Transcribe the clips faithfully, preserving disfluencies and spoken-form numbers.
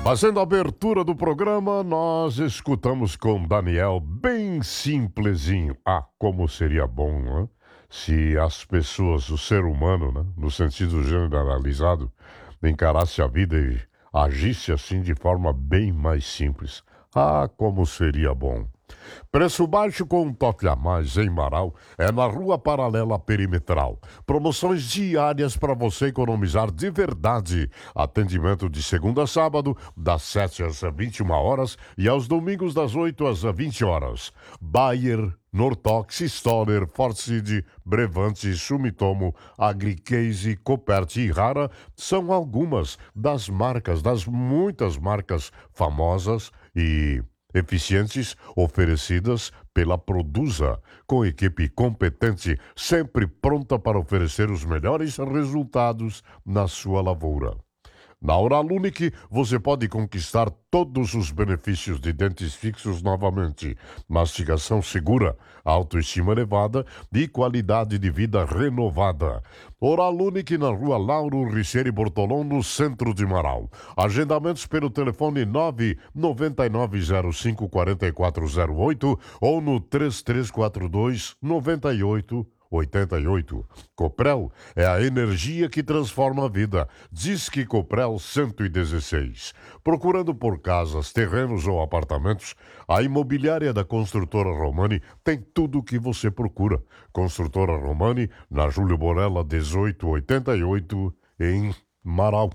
Fazendo a abertura do programa, nós escutamos com Daniel bem simplesinho. Ah, como seria bom, né? Se as pessoas, o ser humano, né, no sentido generalizado, encarasse a vida e agisse assim de forma bem mais simples. Ah, como seria bom. Preço baixo com um toque a mais em Marau é na Rua Paralela Perimetral. Promoções diárias para você economizar de verdade. Atendimento de segunda a sábado, das sete às vinte e uma horas e aos domingos das oito às vinte horas. Bayer, Nortox, Stoller, Forcid, Brevante, Sumitomo, Agricase, Coperti e Rara são algumas das marcas, das muitas marcas famosas e eficientes oferecidas pela Produza, com equipe competente, sempre pronta para oferecer os melhores resultados na sua lavoura. Na Oral Unique, você pode conquistar todos os benefícios de dentes fixos novamente. Mastigação segura, autoestima elevada e qualidade de vida renovada. Oral Unique na Rua Lauro Richeire Bortolom, no centro de Marau. Agendamentos pelo telefone nove nove nove zero cinco quatro quatro zero oito ou no três três quatro dois nove oito oitenta e oito. Coprel é a energia que transforma a vida. Disque Coprel cento e dezesseis. Procurando por casas, terrenos ou apartamentos, a imobiliária da Construtora Romani tem tudo o que você procura. Construtora Romani, na Júlio Borella dezoito oitenta e oito, em Marau.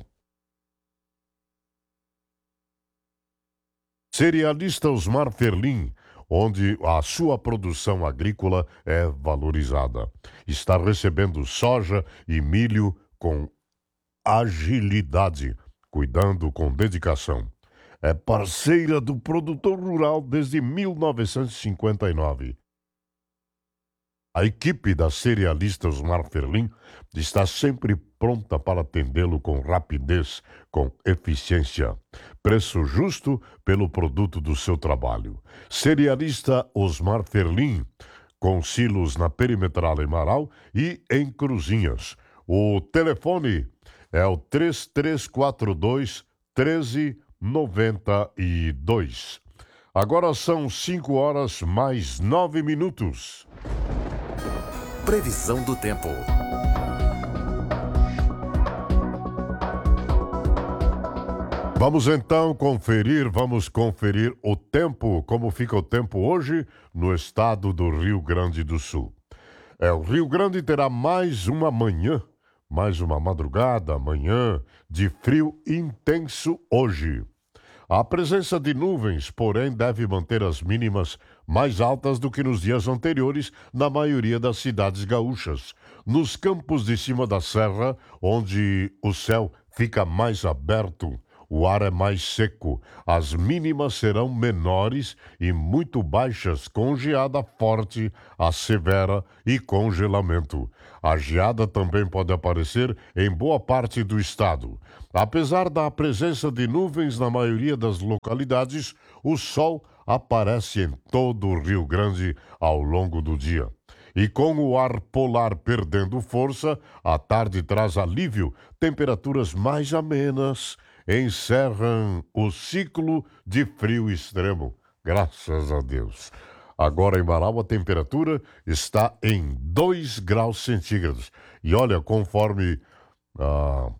Cerealista Osmar Ferlin, onde a sua produção agrícola é valorizada. Está recebendo soja e milho com agilidade, cuidando com dedicação. É parceira do produtor rural desde mil novecentos e cinquenta e nove. A equipe da cerealista Osmar Ferlin está sempre pronta para atendê-lo com rapidez, com eficiência. Preço justo pelo produto do seu trabalho. Cerealista Osmar Ferlin, com silos na Perimetral em Marau e em Cruzinhas. O telefone é o três três quatro dois, um três nove dois. Agora são cinco horas mais nove minutos. Previsão do tempo. Vamos então conferir, vamos conferir o tempo, como fica o tempo hoje no estado do Rio Grande do Sul. É, o Rio Grande terá mais uma manhã, mais uma madrugada, amanhã, de frio intenso hoje. A presença de nuvens, porém, deve manter as mínimas mais altas do que nos dias anteriores na maioria das cidades gaúchas. Nos campos de cima da serra, onde o céu fica mais aberto, o ar é mais seco, as mínimas serão menores e muito baixas, com geada forte, a severa e congelamento. A geada também pode aparecer em boa parte do estado. Apesar da presença de nuvens na maioria das localidades, o sol aparece em todo o Rio Grande ao longo do dia. E com o ar polar perdendo força, a tarde traz alívio, temperaturas mais amenas encerram o ciclo de frio extremo. Graças a Deus. Agora em Marau a temperatura está em dois graus centígrados. E olha, conforme a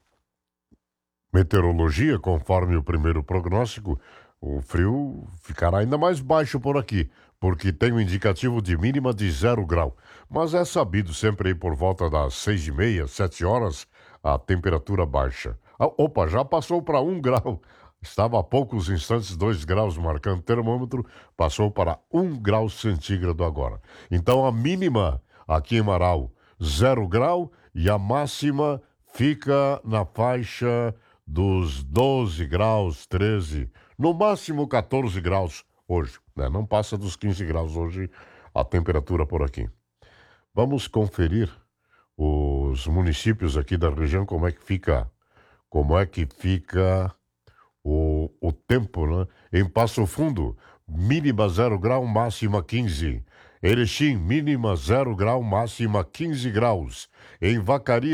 meteorologia, conforme o primeiro prognóstico, o frio ficará ainda mais baixo por aqui, porque tem um indicativo de mínima de zero grau. Mas é sabido sempre aí por volta das seis e meia, sete horas, a temperatura baixa. Ah, opa, já passou para um grau. Estava há poucos instantes dois graus marcando o termômetro, passou para um grau centígrado agora. Então a mínima aqui em Marau, zero grau, e a máxima fica na faixa dos doze graus, treze, no máximo catorze graus hoje, né? Não passa dos quinze graus hoje a temperatura por aqui. Vamos conferir os municípios aqui da região, como é que fica, como é que fica o, o tempo, né? Em Passo Fundo, mínima zero grau, máxima quinze. Erechim, mínima zero grau, máxima quinze graus. Em Vacaria,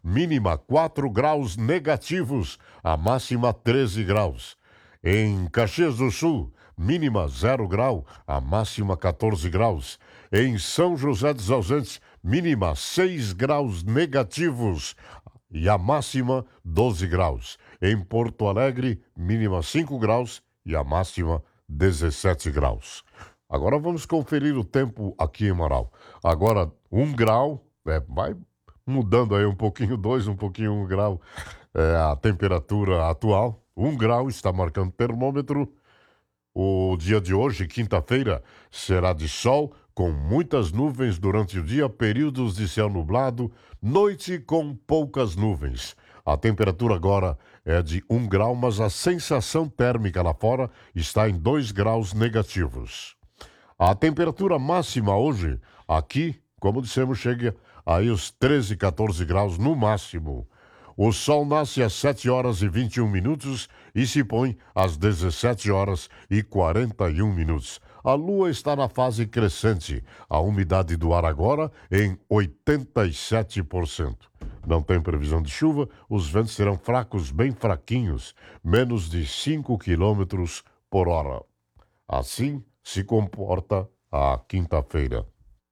mínima quatro graus negativos, a máxima treze graus. Em Caxias do Sul, mínima zero grau, a máxima quatorze graus. Em São José dos Ausentes, mínima seis graus negativos e a máxima doze graus. Em Porto Alegre, mínima cinco graus e a máxima dezessete graus. Agora vamos conferir o tempo aqui em Marau. Agora, um grau, é, vai mudando aí um pouquinho, dois, um pouquinho, um grau, é, a temperatura atual. Um grau está marcando o termômetro. O dia de hoje, quinta-feira, será de sol, com muitas nuvens durante o dia, períodos de céu nublado, noite com poucas nuvens. A temperatura agora é de um grau, mas a sensação térmica lá fora está em dois graus negativos. A temperatura máxima hoje, aqui, como dissemos, chega aí os treze, quatorze graus no máximo. O sol nasce às sete horas e vinte e um minutos e se põe às dezessete horas e quarenta e um minutos. A lua está na fase crescente. A umidade do ar agora em oitenta e sete por cento. Não tem previsão de chuva, os ventos serão fracos, bem fraquinhos, menos de cinco quilômetros por hora. Assim se comporta a quinta-feira.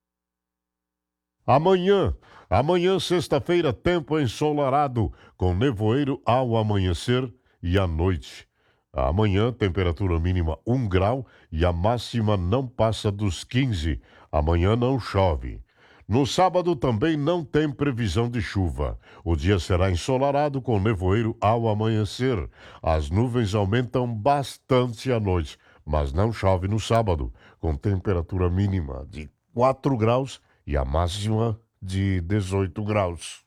Amanhã, amanhã, sexta-feira, tempo ensolarado, com nevoeiro ao amanhecer e à noite. Amanhã, temperatura mínima um grau e a máxima não passa dos quinze. Amanhã não chove. No sábado também não tem previsão de chuva. O dia será ensolarado com nevoeiro ao amanhecer. As nuvens aumentam bastante à noite, mas não chove no sábado, com temperatura mínima de quatro graus e a máxima de dezoito graus.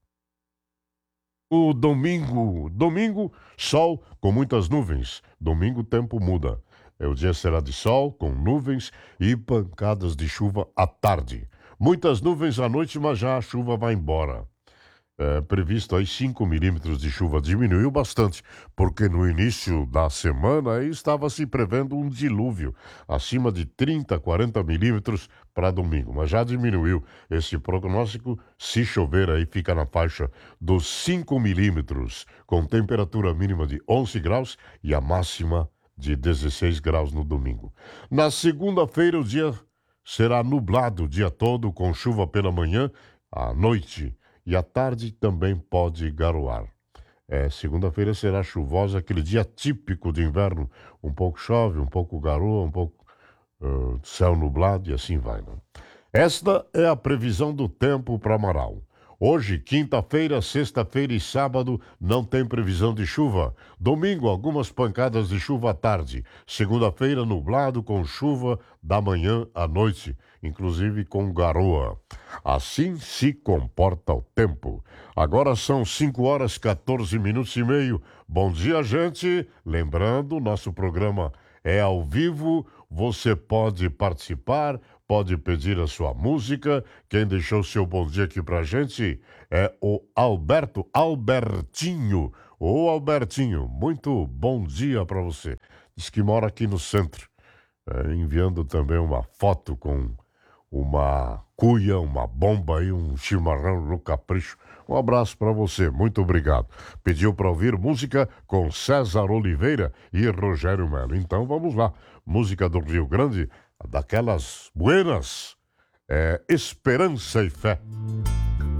O domingo, domingo, sol com muitas nuvens. Domingo o tempo muda. O dia será de sol com nuvens e pancadas de chuva à tarde. Muitas nuvens à noite, mas já a chuva vai embora. É, previsto aí cinco milímetros de chuva, diminuiu bastante, porque no início da semana aí estava se prevendo um dilúvio, acima de trinta, quarenta milímetros para domingo, mas já diminuiu esse prognóstico. Se chover aí fica na faixa dos cinco milímetros, com temperatura mínima de onze graus e a máxima de dezesseis graus no domingo. Na segunda-feira o dia será nublado o dia todo, com chuva pela manhã, à noite. E à tarde também pode garoar. É, segunda-feira será chuvosa, aquele dia típico de inverno. Um pouco chove, um pouco garoa, um pouco uh, céu nublado e assim vai. Né? Esta é a previsão do tempo para Marau. Hoje, quinta-feira, sexta-feira e sábado, não tem previsão de chuva. Domingo, algumas pancadas de chuva à tarde. Segunda-feira, nublado com chuva da manhã à noite, inclusive com garoa. Assim se comporta o tempo. Agora são cinco horas, quatorze minutos e meio. Bom dia, gente. Lembrando, nosso programa é ao vivo. Você pode participar, pode pedir a sua música. Quem deixou seu bom dia aqui pra gente é o Alberto Albertinho. Ô Albertinho, muito bom dia pra você. Diz que mora aqui no centro. É, enviando também uma foto com uma cuia, uma bomba e um chimarrão no capricho. Um abraço para você, muito obrigado. Pediu para ouvir música com César Oliveira e Rogério Melo. Então vamos lá, música do Rio Grande, daquelas buenas, é Esperança e Fé.